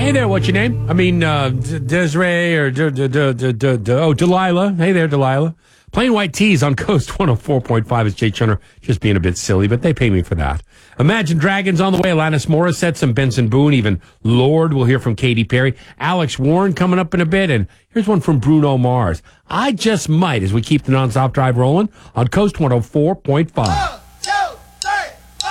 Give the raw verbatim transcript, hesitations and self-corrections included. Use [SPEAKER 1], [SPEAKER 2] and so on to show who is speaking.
[SPEAKER 1] Hey there, what's your name? I mean, uh, D- Desiree or D- D- D- D- D- D- oh, Delilah. Hey there, Delilah. Plain White Tees on Coast one oh four point five is Jay Chunner. Just being a bit silly, but they pay me for that. Imagine Dragons on the way. Alanis Morissette, some Benson Boone, even Lord. We'll hear from Katy Perry. Alex Warren coming up in a bit. And here's one from Bruno Mars. I Just Might, as we keep the nonstop drive rolling on Coast one oh four point five.